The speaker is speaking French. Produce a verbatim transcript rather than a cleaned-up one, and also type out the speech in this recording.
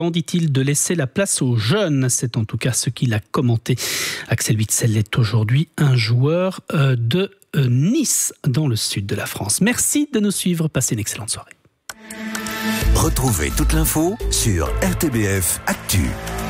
dit-il, de laisser la place aux jeunes. C'est en tout cas ce qu'il a commenté. Axel Witsel est aujourd'hui un joueur de Nice, dans le sud de la France. Merci de nous suivre. Passez une excellente soirée. Retrouvez toute l'info sur R T B F Actu.